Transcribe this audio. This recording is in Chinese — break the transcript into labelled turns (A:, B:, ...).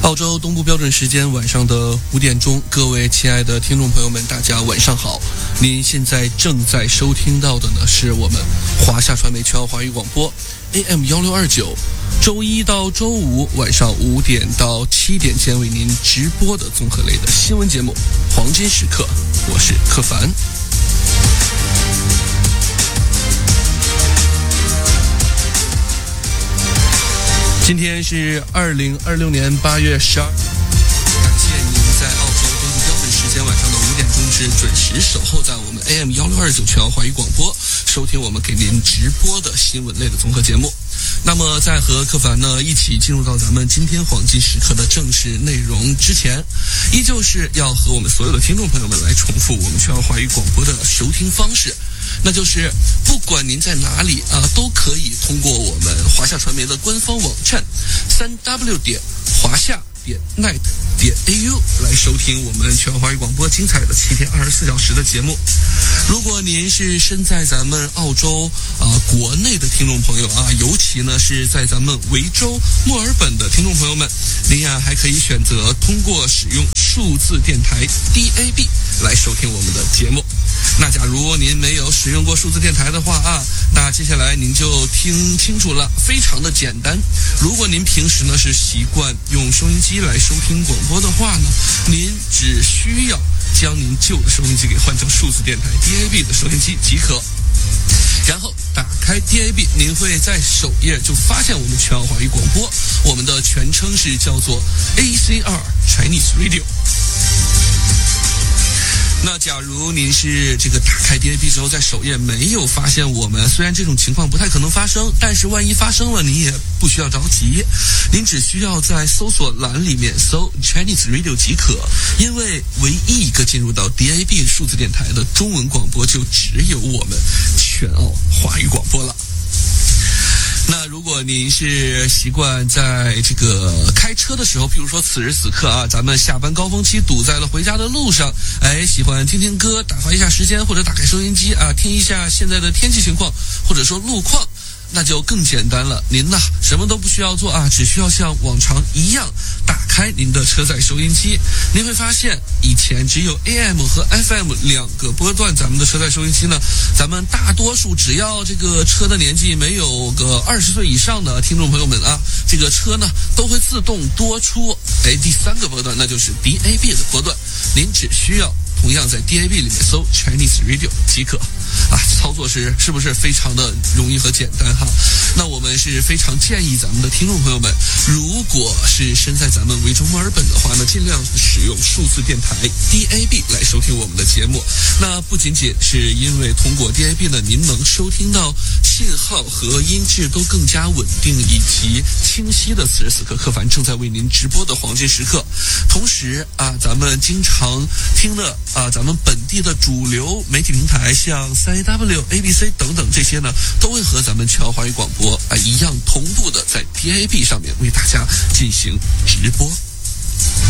A: 澳洲东部标准时间晚上的5点钟，各位亲爱的听众朋友们，大家晚上好。您现在正在收听到的呢，是我们华夏传媒全澳华语广播 AM1629，周一到周五晚上5点到7点间为您直播的综合类的新闻节目《黄金时刻》，我是柯凡。今天是2026年8月12日，感谢您在澳洲东部标准时间晚上的5点钟至准时守候在我们 AM1629全澳华语广播，收听我们给您直播的新闻类的综合节目。那么在和柯凡呢一起进入到咱们今天黄金时刻的正式内容之前，依旧是要和我们所有的听众朋友们来重复我们全澳华语广播的收听方式，那就是不管您在哪里都可以通过我们华夏传媒的官方网站 3w 华夏net .au 来收听我们全华语广播精彩的7天24小时的节目。如果您是身在咱们澳洲国内的听众朋友尤其呢是在咱们维州墨尔本的听众朋友们，您还可以选择通过使用数字电台 DAB 来收听我们的节目。那假如您没有使用过数字电台的话那接下来您就听清楚了，非常的简单。如果您平时呢是习惯用收音机来收听广播的话呢，您只需要将您旧的收音机给换成数字电台 DAB 的收音机即可。然后打开 DAB， 您会在首页就发现我们全澳华语广播，我们的全称是叫做 ACR Chinese Radio。那假如您是打开 DAB 之后在首页没有发现我们，虽然这种情况不太可能发生，但是万一发生了你也不需要着急，您只需要在搜索栏里面搜 Chinese Radio 即可，因为唯一一个进入到 DAB 数字电台的中文广播就只有我们全澳华语广播了。那如果您是习惯在开车的时候，譬如说此时此刻咱们下班高峰期堵在了回家的路上，喜欢听听歌打发一下时间，或者打开收音机听一下现在的天气情况或者说路况，那就更简单了。您什么都不需要做只需要像往常一样打开您的车载收音机。您会发现以前只有 AM 和 FM 2个波段，咱们的车载收音机呢，咱们大多数只要车的年纪没有个20岁以上的听众朋友们这个车呢都会自动多出第3个波段，那就是 DAB 的波段。您只需要同样在 DAB 里面搜 Chinese Radio 即可操作是不是非常的容易和简单那我们是非常建议咱们的听众朋友们，如果是身在咱们维州墨尔本的话呢，尽量使用数字电台 DAB 来收听我们的节目。那不仅仅是因为通过 DAB 呢，您能收听到信号和音质都更加稳定以及清晰的此时此刻柯凡正在为您直播的黄金时刻，同时咱们经常听的咱们本地的主流媒体平台，像3AW、ABC 等等这些呢，都会和咱们全澳华语广播一样同步的在 DAB 上面为大家进行直播。